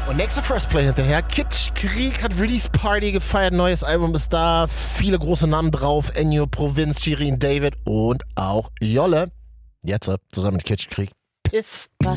Und nächster First Play hinterher. Kid Krieg hat Release Party gefeiert. Neues Album ist da. Viele große Namen drauf. Ennio, Provinz, Shirin David und auch Jolle. Jetzt zusammen mit Kid Krieg. Pistole.